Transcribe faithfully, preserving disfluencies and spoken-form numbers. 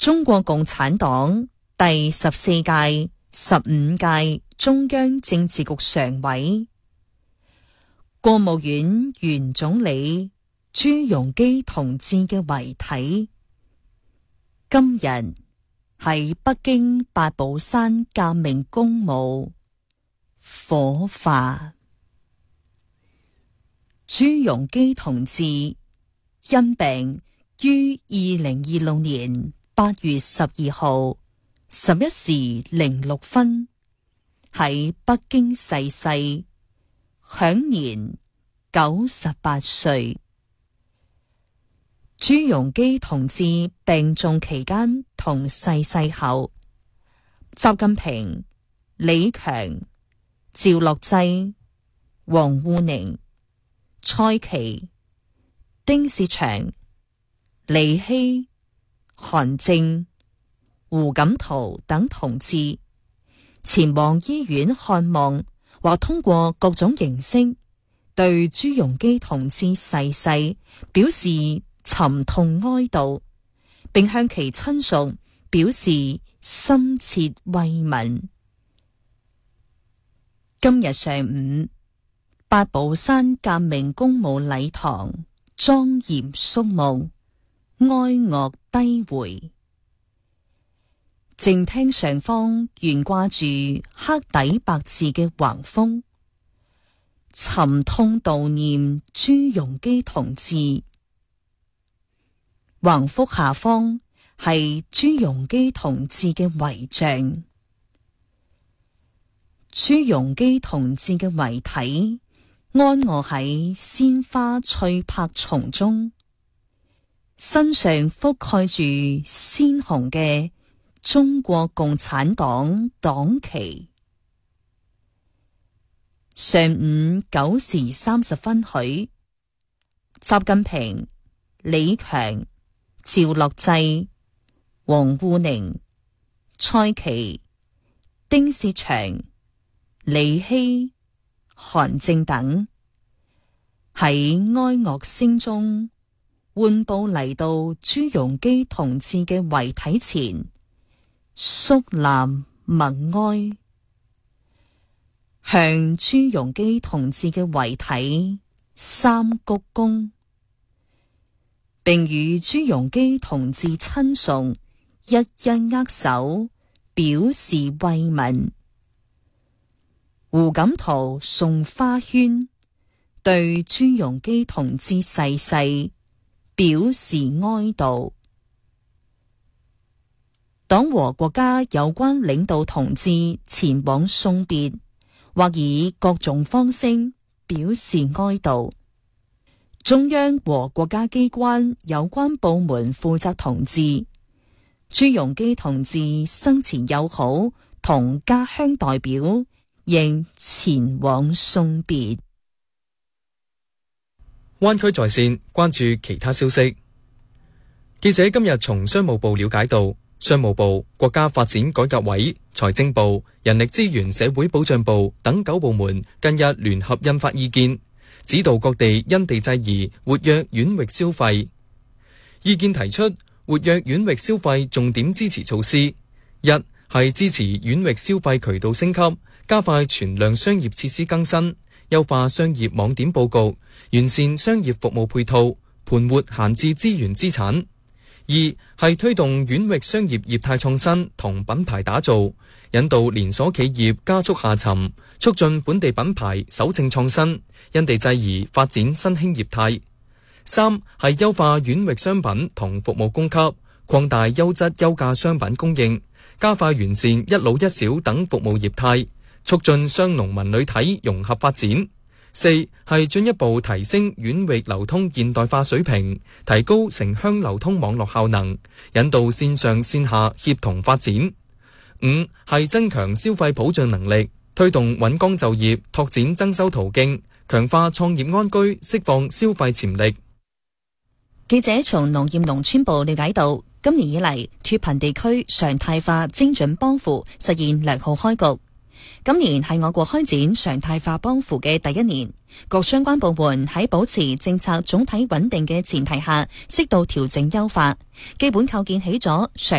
中國共產黨第十四屆、十五屆中央政治局常委、國務院原總理朱鎔基同志嘅遺體，今日喺北京八寶山革命公墓火化。朱鎔基同志因病於二零二六年八月十二號十一時零六分喺北京逝世，享年九十八歲。朱鎔基同志病重期間同逝世後，習近平、李強、趙樂際、王滬寧、蔡奇、丁薛祥、李希、韓正、胡錦濤等同志前往醫院看望，或通過各種形式對朱鎔基同志逝世表示沉痛哀悼，並向其親屬表示深切慰問。今日上午，八寶山革命公墓禮堂莊嚴肅穆，哀樂低回。正廳上方懸掛住黑底白字嘅橫幅，沉痛悼念朱鎔基同志。橫幅下方係朱鎔基同志嘅遺像。朱鎔基同志嘅遺體安臥喺鮮花翠柏叢中，身上覆蓋住鮮紅嘅中國共產黨黨旗。上午九時三十分許，習近平、李強、趙樂際、王滬寧、蔡奇、丁薛祥、李希、韓正等喺哀樂聲中緩步嚟到朱鎔基同志嘅遺體前，肅立默哀，向朱鎔基同志嘅遺體三鞠躬，並與朱鎔基同志親屬一一握手，表示慰問。胡錦濤送花圈，對朱鎔基同志逝世表示哀悼。黨和國家有關領導同志前往送別，或以各種方式表示哀悼。中央和國家機關有關部門負責同志，朱鎔基同志生前友好同家鄉代表仍前往送別。 灣區在線關注其他消息。記者今日從商務部了解到，商務部、國家發展改革委、財政部、人力資源社會保障部等九部門近日聯合印發意見，指導各地因地制宜活躍縣域消費。意見提出活躍縣域消費重點支持措施：一係支持縣域消費渠道升級，加快存量商業設施更新，優化商業網點佈局，完善商業服務配套，盤活閒置資源資產。二係推動縣域商業業態創新同品牌打造，引導連鎖企業加速下沉，促進本地品牌守正創新，因地制宜發展新興業態。三係優化縣域商品同服務供給，擴大優質優價商品供應，加快完善一老一小等服務業態，促進商農民旅體融合發展。四係進一步提升縣域流通現代化水平，提高城鄉流通網絡效能，引導線上線下協同發展。五係增強消費保障能力，推動穩崗就業，拓展增收途徑，強化創業安居，釋放消費潛力。 記者從農業農村部了解到，今年以嚟脫貧地區常態化精準幫扶實現良好開局。今年係我國開展常態化幫扶嘅第一年，各相關部門喺保持政策總體穩定嘅前提下，適度調整優化，基本構建起咗常